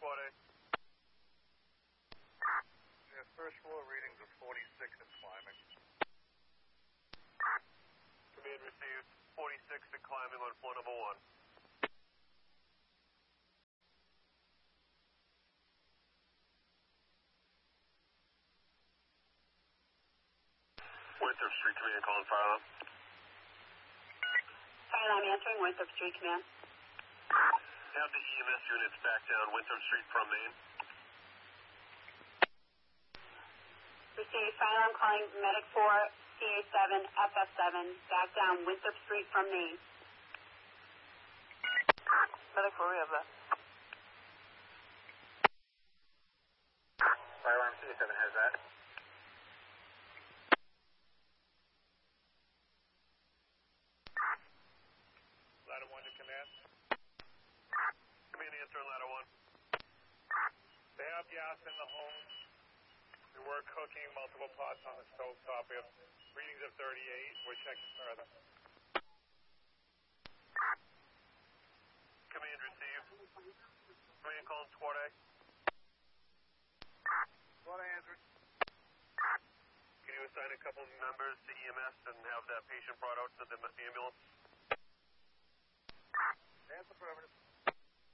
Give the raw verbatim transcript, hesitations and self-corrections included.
Squad A. Yeah, first floor readings of forty-six and climbing. Command received. forty-six and climbing on floor number one. Winthrop Street Command calling fire alarm. Fire alarm answering, Winthrop Street Command. Have the E M S units back down Winthrop Street from Main. Received. Fire alarm calling Medic four, C A seven, F F seven, back down Winthrop Street from Main. Medic four, we have that. Fire alarm C A seven has that. Ladder one to command. Command answer ladder one. They have gas in the home. We were cooking multiple pots on the stove top. We have readings of thirty-eight. We're checking further. Command received. Command calling Squad A. Squad A answered. Can you assign a couple members to E M S and have that patient brought out to the ambulance? That's affirmative.